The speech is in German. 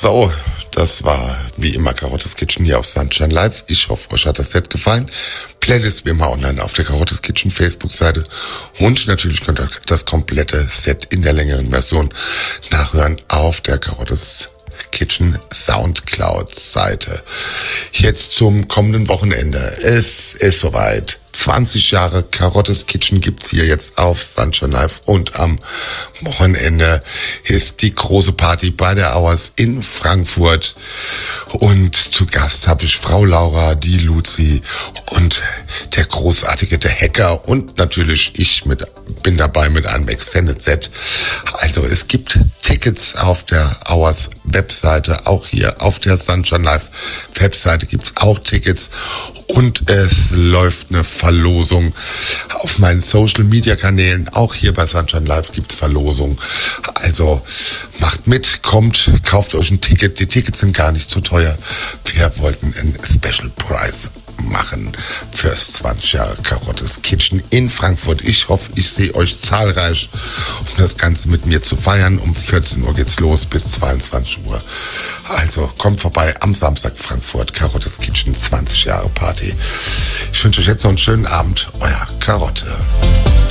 So, das war wie immer Karottes Kitchen hier auf Sunshine Live. Ich hoffe, euch hat das Set gefallen. Playlist wie immer online auf der Karottes Kitchen Facebook-Seite. Und natürlich könnt ihr das komplette Set in der längeren Version nachhören auf der Karottes Kitchen Soundcloud-Seite. Jetzt zum kommenden Wochenende. Es ist soweit. 20 Jahre Karottes Kitchen gibt's hier jetzt auf Sunshine Live und am Wochenende ist die große Party bei der Hours in Frankfurt und zu Gast habe ich Frau Laura, die Luzi und der großartige, der Hacker und natürlich ich bin dabei mit einem Extended Set. Also es gibt Tickets auf der Hours Webseite, auch hier auf der Sunshine Live Webseite gibt's auch Tickets. Und es läuft eine Verlosung auf meinen Social-Media-Kanälen. Auch hier bei Sunshine Live gibt's Verlosung. Also macht mit, kommt, kauft euch ein Ticket. Die Tickets sind gar nicht so teuer. Wir wollten einen Special Price machen fürs 20 Jahre Karottes Kitchen in Frankfurt. Ich hoffe, ich sehe euch zahlreich, um das Ganze mit mir zu feiern. Um 14 Uhr geht's los bis 22 Uhr. Also kommt vorbei am Samstag Frankfurt, Karottes Kitchen, 20 Jahre Party. Ich wünsche euch jetzt noch einen schönen Abend. Euer Karotte.